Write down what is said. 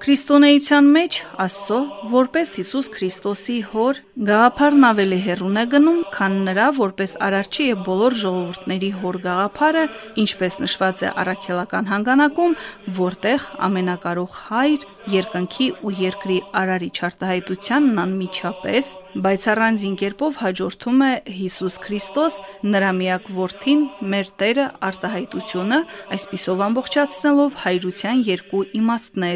Քրիստոնեության մեջ Աստծո որպես Հիսուս Քրիստոսի հոր գաղափարն ավելի հեռուն է գնում, քան նրա որպես արարչի եւ բոլոր ժողովուրդների հոր գաղափարը, ինչպես նշված է առաքելական հանգանակում, որտեղ ամենակարող Հայր երկնքի ու երկրի արարիչ արտահայտությանն անմիջապես, բայց առանձին կերպով հաջորդում է Հիսուս Քրիստոս, նրա միակ որդին, մեր Տերը արտահայտությունը, այսպիսով ամբողջացնելով հայրության երկու իմաստները։